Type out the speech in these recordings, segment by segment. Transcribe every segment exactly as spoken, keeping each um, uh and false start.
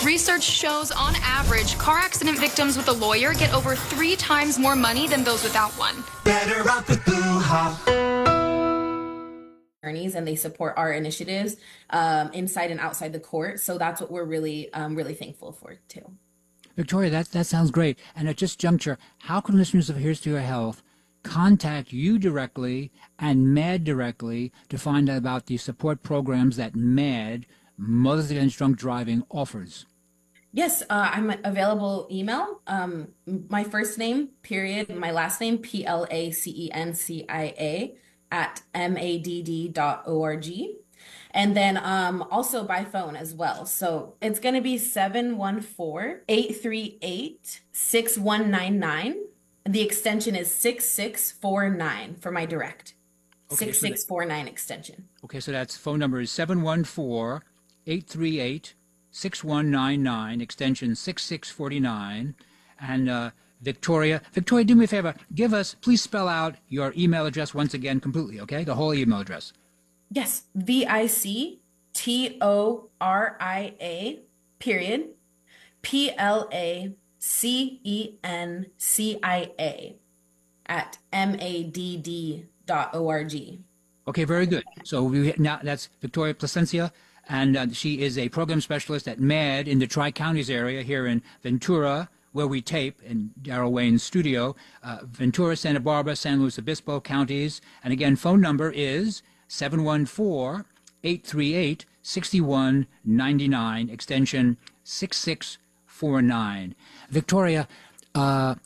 Research shows, on average, car accident victims with a lawyer get over three times more money than those without one. Better off with Blue Hawk. And they support our initiatives um, inside and outside the court. So that's what we're really, um, really thankful for, too. Victoria, that, that sounds great. And at this juncture, how can listeners of Here's to Your Health contact you directly and MAD directly to find out about the support programs that MAD, Mothers Against Drunk Driving, offers? Yes, uh, I'm available email. Um, my first name, period, my last name, P L A C E N C I A, at M A D D dot org. And then um, also by phone as well. So it's going to be seven one four, eight three eight, six one nine nine. The extension is six six four nine for my direct. Okay, six six four nine extension. Okay, so that's phone number is seven one four, eight three eight, six one nine nine, extension six six four nine. And uh, Victoria, Victoria, do me a favor. Give us, please spell out your email address once again completely, okay? The whole email address. Yes, V I C T O R I A, period, P L A C E N C I A, at M A D D dot org. Okay, very good. So we, now that's Victoria Placencia, and uh, she is a program specialist at MAD in the Tri-Counties area here in Ventura, where we tape in Daryl Wayne's studio, uh, Ventura, Santa Barbara, San Luis Obispo counties. And again, phone number is seven one four, eight three eight, six one nine nine, extension six six four nine. Victoria, uh,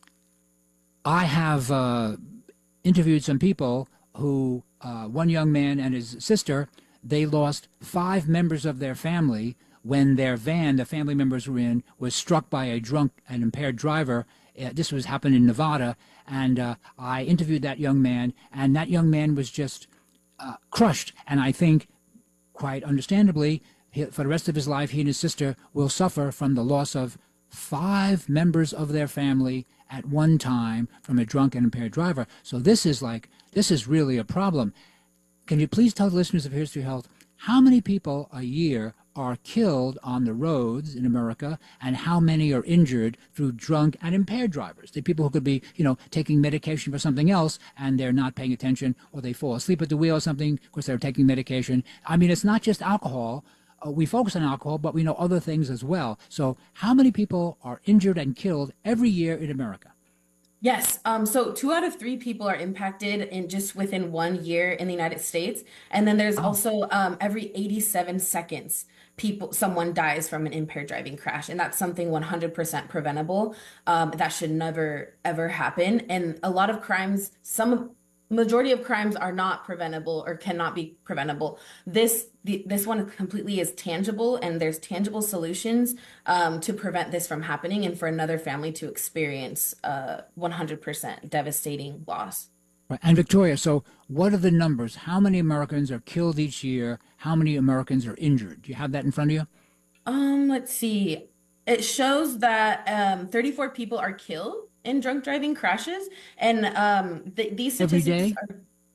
I have uh, interviewed some people who, uh, one young man and his sister, they lost five members of their family when their van, the family members were in, was struck by a drunk and impaired driver. Uh, this was happened in Nevada, and uh, I interviewed that young man, and that young man was just uh, crushed. And I think, quite understandably, he, for the rest of his life, he and his sister will suffer from the loss of five members of their family at one time from a drunk and impaired driver. So this is like, this is really a problem. Can you please tell the listeners of Here's to Your Health how many people a year are killed on the roads in America, and how many are injured through drunk and impaired drivers? The people who could be, you know, taking medication for something else and they're not paying attention, or they fall asleep at the wheel or something because they're taking medication. I mean, it's not just alcohol. Uh, we focus on alcohol, but we know other things as well. So how many people are injured and killed every year in America? Yes. Um, so two out of three people are impacted in just within one year in the United States. And then there's oh. also um, every eighty-seven seconds, people, someone dies from an impaired driving crash. And that's something one hundred percent preventable. Um, that should never, ever happen. And a lot of crimes, some majority of crimes are not preventable or cannot be preventable. This the, this one completely is tangible, and there's tangible solutions um, to prevent this from happening and for another family to experience uh, one hundred percent devastating loss. Right. And Victoria, so what are the numbers? How many Americans are killed each year? How many Americans are injured? Do you have that in front of you? Um, let's see. It shows that um, thirty-four people are killed in drunk driving crashes, and um, th these statistics every day? are,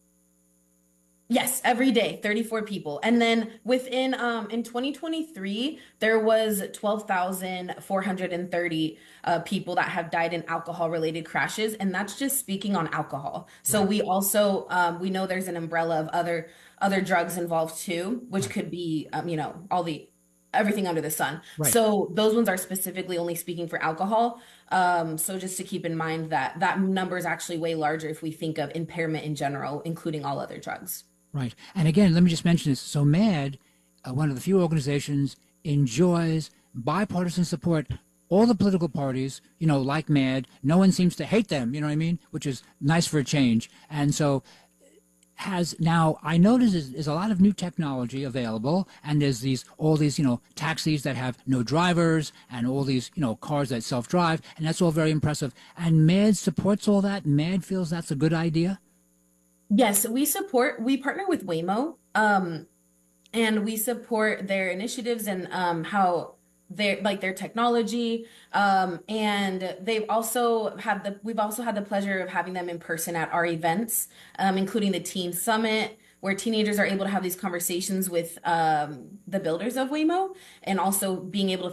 yes, every day, thirty-four people. And then within um, in twenty twenty-three, there was twelve thousand four hundred thirty uh, people that have died in alcohol-related crashes, and that's just speaking on alcohol. So Right. we also um, we know there's an umbrella of other other drugs involved too, which could be um, you know all the everything under the sun. Right. So those ones are specifically only speaking for alcohol. Um, so just to keep in mind that that number is actually way larger if we think of impairment in general, including all other drugs. Right. And again, let me just mention this. So MAD, uh, one of the few organizations, enjoys bipartisan support. All the political parties, you know, like MAD, no one seems to hate them, you know what I mean? Which is nice for a change. And so has now, I notice there's, there's a lot of new technology available, and there's these, all these, you know, taxis that have no drivers, and all these, you know, cars that self-drive, and that's all very impressive. And MAD supports all that? MAD feels that's a good idea? Yes, we support, we partner with Waymo, um, and we support their initiatives and um, how their like their technology, um, and they've also had the we've also had the pleasure of having them in person at our events, um, including the Teen Summit, where teenagers are able to have these conversations with um, the builders of Waymo, and also being able to